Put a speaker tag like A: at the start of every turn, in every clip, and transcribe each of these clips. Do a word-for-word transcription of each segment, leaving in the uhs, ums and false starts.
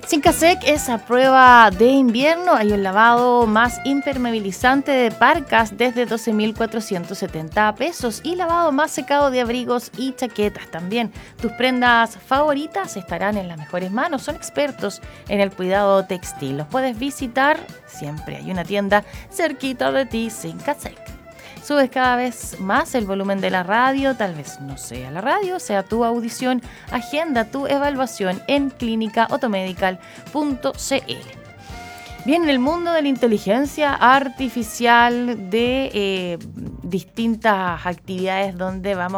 A: Sincasec es a prueba de invierno. Hay un lavado más impermeabilizante de parcas desde doce mil cuatrocientos setenta pesos y lavado más secado de abrigos y chaquetas también. Tus prendas favoritas estarán en las mejores manos. Son expertos en el cuidado textil. Los puedes visitar. Siempre hay una tienda cerquita de ti, Sincasec. Subes cada vez más el volumen de la radio, tal vez no sea la radio, sea tu audición. Agenda tu evaluación en clínica otomedical punto c l. Bien, en el mundo de la inteligencia artificial, de eh, distintas actividades donde vamos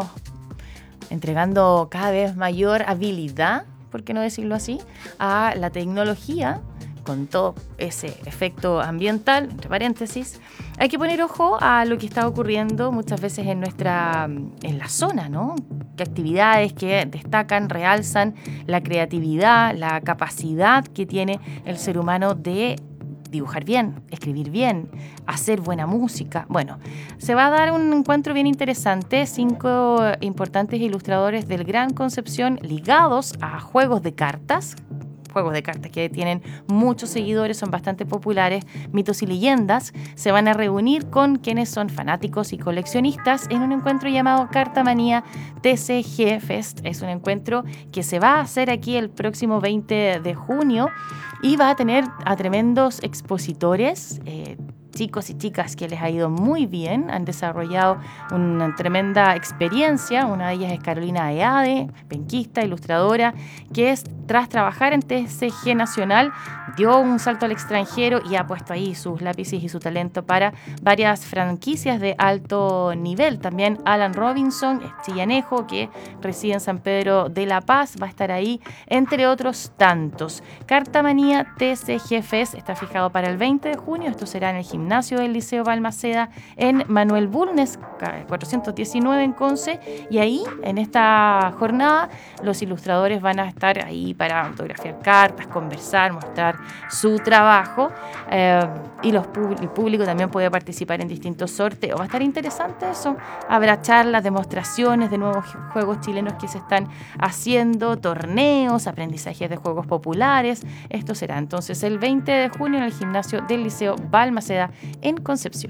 A: entregando cada vez mayor habilidad, por qué no decirlo así, a la tecnología, con todo ese efecto ambiental, entre paréntesis, hay que poner ojo a lo que está ocurriendo muchas veces en nuestra, en la zona, ¿no? Que actividades que destacan, realzan la creatividad, la capacidad que tiene el ser humano de dibujar bien, escribir bien, hacer buena música. Bueno, se va a dar un encuentro bien interesante, cinco importantes ilustradores del Gran Concepción ligados a juegos de cartas, juegos de cartas que tienen muchos seguidores, son bastante populares, mitos y leyendas, se van a reunir con quienes son fanáticos y coleccionistas en un encuentro llamado Cartamanía T C G Fest. Es un encuentro que se va a hacer aquí el próximo veinte de junio y va a tener a tremendos expositores, eh, chicos y chicas que les ha ido muy bien, han desarrollado una tremenda experiencia. Una de ellas es Carolina Eade, penquista, ilustradora, que es, tras trabajar en T C G Nacional, dio un salto al extranjero y ha puesto ahí sus lápices y su talento para varias franquicias de alto nivel. También Alan Robinson, chillanejo, que reside en San Pedro de la Paz, va a estar ahí, entre otros tantos. Cartamanía T C G Fest está fijado para el veinte de junio. Esto será en el gimnasio del Liceo Balmaceda en Manuel Bulnes cuatrocientos diecinueve en Conce, y ahí en esta jornada los ilustradores van a estar ahí para autografiar cartas, conversar, mostrar su trabajo, eh, y los, el público también puede participar en distintos sorteos. Va a estar interesante eso. Habrá charlas, demostraciones de nuevos juegos chilenos que se están haciendo, torneos, aprendizajes de juegos populares. Esto será entonces el veinte de junio en el gimnasio del Liceo Balmaceda en Concepción.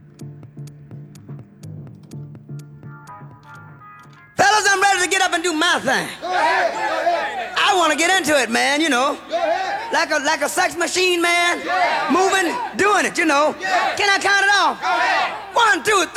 B: Fellas, I'm ready to get up and do my thing.
C: Go ahead, go ahead.
B: I want to get into it, man, you know.
C: Go ahead.
B: Like a like a sex machine, man.
C: Yeah.
B: Moving, doing it, you know.
C: Yeah.
B: Can I count it off?
C: Go ahead.
B: One, two, three.